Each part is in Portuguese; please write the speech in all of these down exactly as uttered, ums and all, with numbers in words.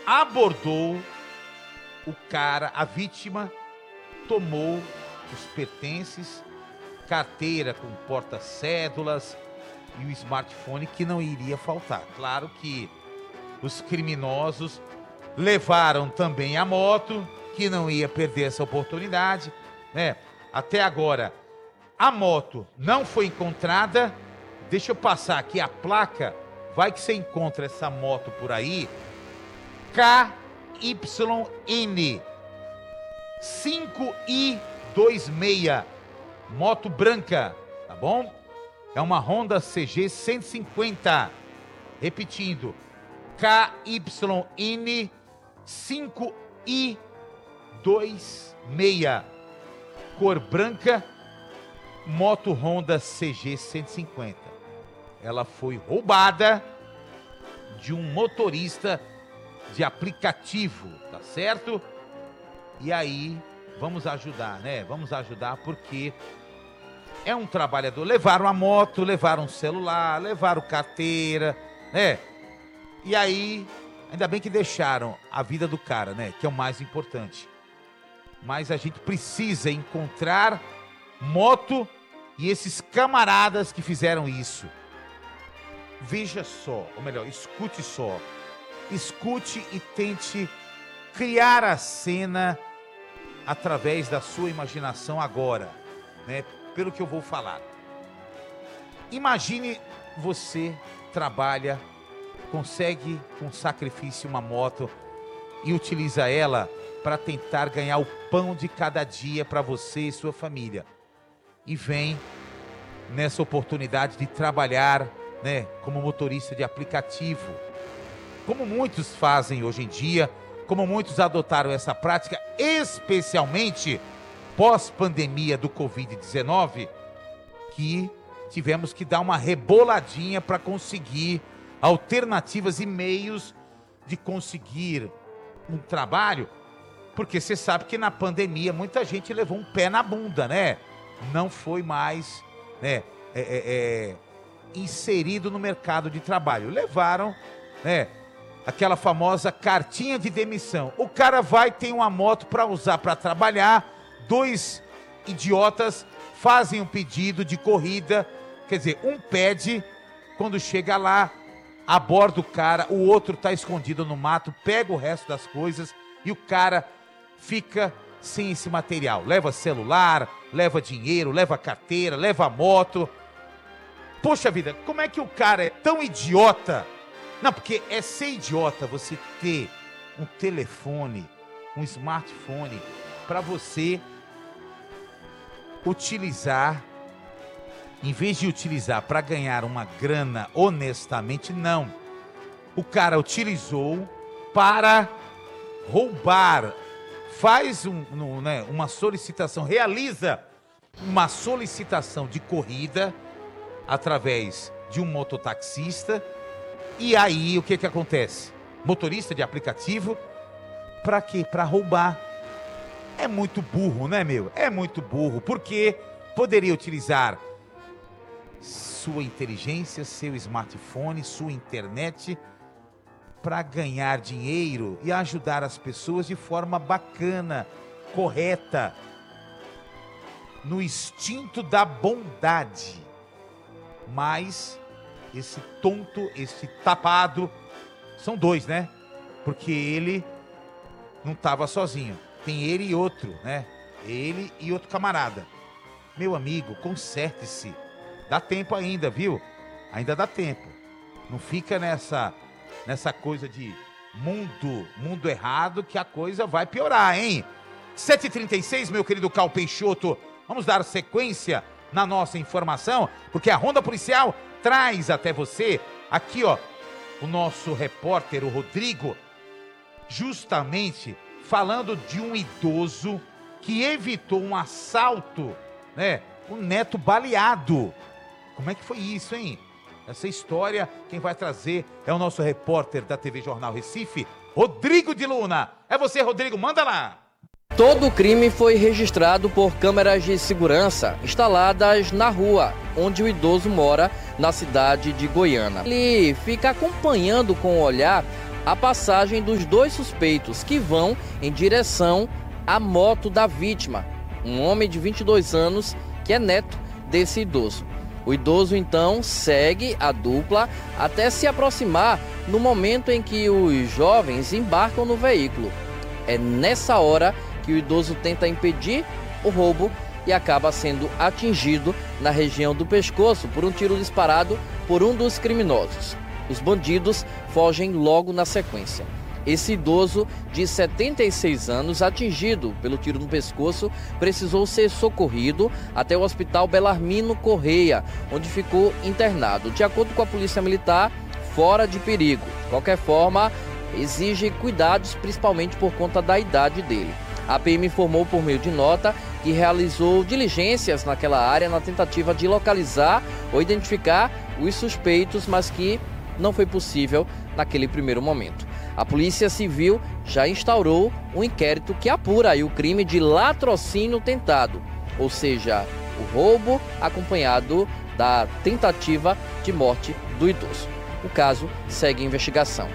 abordou o cara, a vítima, tomou os pertences, carteira com porta-cédulas e o smartphone que não iria faltar. Claro que os criminosos levaram também a moto, que não ia perder essa oportunidade, né? Até agora, a moto não foi encontrada. Deixa eu passar aqui a placa. Vai que você encontra essa moto por aí. K Y N cinco I vinte e seis. Moto branca, tá bom? É uma Honda C G cento e cinquenta. Repetindo. K Y N cinco I vinte e seis. Cor branca. Moto Honda C G cento e cinquenta. Ela foi roubada de um motorista de aplicativo, tá certo? E aí, vamos ajudar, né? Vamos ajudar porque é um trabalhador. Levaram a moto, levaram o celular, levaram carteira, né? E aí, ainda bem que deixaram a vida do cara, né? Que é o mais importante. Mas a gente precisa encontrar moto e esses camaradas que fizeram isso. Veja só, ou melhor, escute só. Escute e tente criar a cena através da sua imaginação agora, né? Pelo que eu vou falar. Imagine você trabalha, consegue com sacrifício uma moto e utiliza ela para tentar ganhar o pão de cada dia para você e sua família. E vem nessa oportunidade de trabalhar, né, como motorista de aplicativo. Como muitos fazem hoje em dia, como muitos adotaram essa prática, especialmente pós-pandemia do covid dezenove, que tivemos que dar uma reboladinha para conseguir alternativas e meios de conseguir um trabalho, porque você sabe que na pandemia muita gente levou um pé na bunda, né? Não foi mais, né, é, é, é, inserido no mercado de trabalho. Levaram, né, aquela famosa cartinha de demissão. O cara vai, tem uma moto para usar para trabalhar, dois idiotas fazem um pedido de corrida, quer dizer, um pede, quando chega lá, aborda o cara, o outro tá escondido no mato, pega o resto das coisas e o cara fica sem esse material. Leva celular, leva dinheiro, leva carteira, leva moto. Poxa vida, como é que o cara é tão idiota? Não, porque é ser idiota você ter um telefone, um smartphone, para você utilizar, em vez de utilizar para ganhar uma grana honestamente, não. O cara utilizou para roubar. Faz um, um, né, uma solicitação, realiza uma solicitação de corrida através de um mototaxista. E aí, o que que acontece? Motorista de aplicativo, pra quê? Pra roubar. É muito burro, né, meu? É muito burro, porque poderia utilizar sua inteligência, seu smartphone, sua internet, para ganhar dinheiro e ajudar as pessoas de forma bacana, correta, no instinto da bondade. Mas esse tonto, esse tapado, são dois, né? Porque ele não estava sozinho. Tem ele e outro, né? Ele e outro camarada. Meu amigo, conserte-se. Dá tempo ainda, viu? Ainda dá tempo. Não fica nessa, nessa coisa de mundo, mundo errado, que a coisa vai piorar, hein? sete e trinta e seis, meu querido Cal Peixoto. Vamos dar sequência na nossa informação, porque a Ronda Policial traz até você, aqui ó, o nosso repórter, o Rodrigo, justamente falando de um idoso que evitou um assalto, né? O neto baleado. Como é que foi isso, hein? Essa história, quem vai trazer é o nosso repórter da T V Jornal Recife, Rodrigo de Luna. É você, Rodrigo, manda lá! Todo o crime foi registrado por câmeras de segurança instaladas na rua onde o idoso mora, na cidade de Goiânia. Ele fica acompanhando com o olhar a passagem dos dois suspeitos que vão em direção à moto da vítima, um homem de vinte e dois anos que é neto desse idoso. O idoso então segue a dupla até se aproximar no momento em que os jovens embarcam no veículo. É nessa hora que o idoso tenta impedir o roubo e acaba sendo atingido na região do pescoço por um tiro disparado por um dos criminosos. Os bandidos fogem logo na sequência. Esse idoso de setenta e seis anos, atingido pelo tiro no pescoço, precisou ser socorrido até o Hospital Belarmino Correia, onde ficou internado. De acordo com a Polícia Militar, fora de perigo. De qualquer forma, exige cuidados, principalmente por conta da idade dele. A P M informou por meio de nota que realizou diligências naquela área na tentativa de localizar ou identificar os suspeitos, mas que não foi possível naquele primeiro momento. A Polícia Civil já instaurou um inquérito que apura aí o crime de latrocínio tentado, ou seja, o roubo acompanhado da tentativa de morte do idoso. O caso segue em investigação.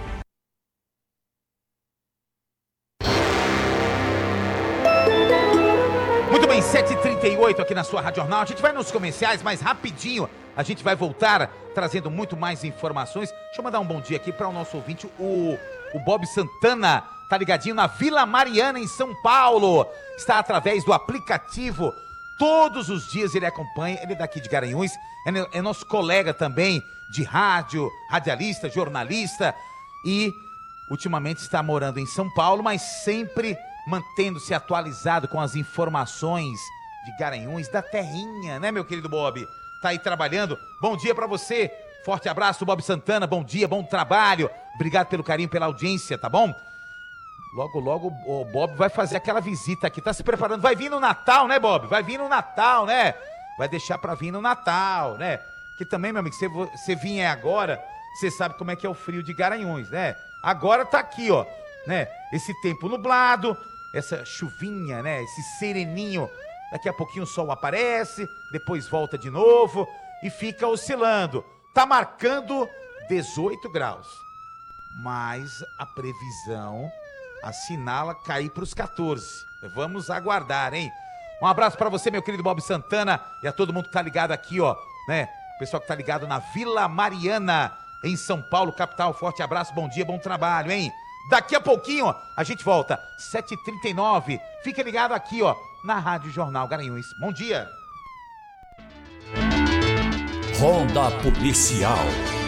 Muito bem, sete e trinta e oito aqui na sua Rádio Jornal. A gente vai nos comerciais, mas rapidinho a gente vai voltar trazendo muito mais informações. Deixa eu mandar um bom dia aqui para o nosso ouvinte, o, o Bob Santana, tá ligadinho na Vila Mariana, em São Paulo. Está através do aplicativo. Todos os dias ele acompanha, ele é daqui de Garanhuns, é, é nosso colega também de rádio, radialista, jornalista, e ultimamente está morando em São Paulo, mas sempre mantendo-se atualizado com as informações de Garanhuns, da terrinha, né, meu querido Bob? Tá aí trabalhando. Bom dia pra você. Forte abraço, Bob Santana. Bom dia, bom trabalho. Obrigado pelo carinho, pela audiência, tá bom? Logo, logo o Bob vai fazer aquela visita aqui. Tá se preparando. Vai vir no Natal, né, Bob? Vai vir no Natal, né? Vai deixar pra vir no Natal, né? Que também, meu amigo, se você vier agora, você sabe como é que é o frio de Garanhuns, né? Agora tá aqui, ó, né? Esse tempo nublado, essa chuvinha, né? Esse sereninho. Daqui a pouquinho o sol aparece, depois volta de novo e fica oscilando. Tá marcando dezoito graus, mas a previsão assinala cair para os catorze. Vamos aguardar, hein? Um abraço para você, meu querido Bob Santana, e a todo mundo que tá ligado aqui, ó, né? O pessoal que tá ligado na Vila Mariana, em São Paulo, capital. Forte abraço, bom dia, bom trabalho, hein? Daqui a pouquinho a gente volta, sete e trinta e nove. Fica ligado aqui, ó, na Rádio Jornal Garanhuns. Bom dia. Ronda Policial.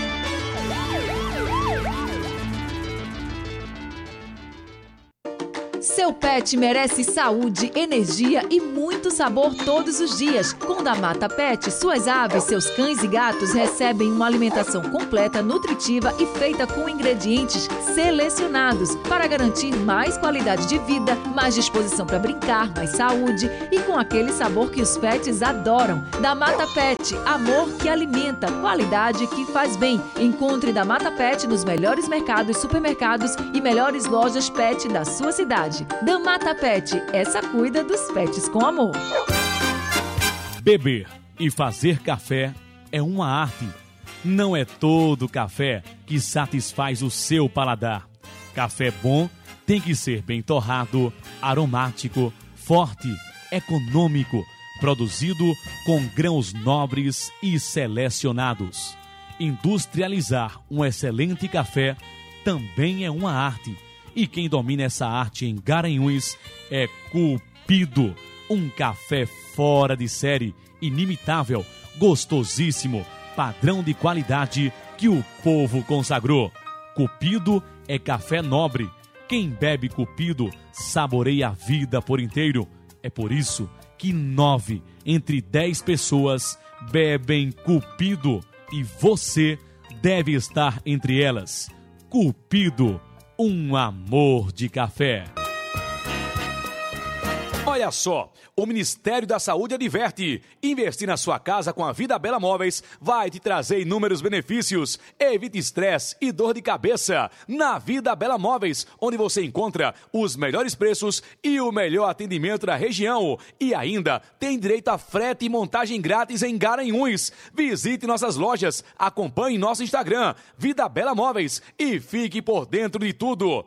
Seu pet merece saúde, energia e muito sabor todos os dias. Com Damata Pet, suas aves, seus cães e gatos recebem uma alimentação completa, nutritiva e feita com ingredientes selecionados para garantir mais qualidade de vida, mais disposição para brincar, mais saúde e com aquele sabor que os pets adoram. Damata Pet, amor que alimenta, qualidade que faz bem. Encontre Damata Pet nos melhores mercados, supermercados e melhores lojas pet da sua cidade. Damata Pet, essa cuida dos pets com amor. Beber e fazer café é uma arte. Não é todo café que satisfaz o seu paladar. Café bom tem que ser bem torrado, aromático, forte, econômico, produzido com grãos nobres e selecionados. Industrializar um excelente café também é uma arte. E quem domina essa arte em Garanhuns é Cupido. Um café fora de série, inimitável, gostosíssimo, padrão de qualidade que o povo consagrou. Cupido é café nobre. Quem bebe Cupido saboreia a vida por inteiro. É por isso que nove entre dez pessoas bebem Cupido e você deve estar entre elas. Cupido, um amor de café. Olha só, o Ministério da Saúde adverte: investir na sua casa com a Vida Bela Móveis vai te trazer inúmeros benefícios. Evite estresse e dor de cabeça. Na Vida Bela Móveis, onde você encontra os melhores preços e o melhor atendimento da região. E ainda tem direito a frete e montagem grátis em Garanhuns. Visite nossas lojas, acompanhe nosso Instagram, Vida Bela Móveis, e fique por dentro de tudo.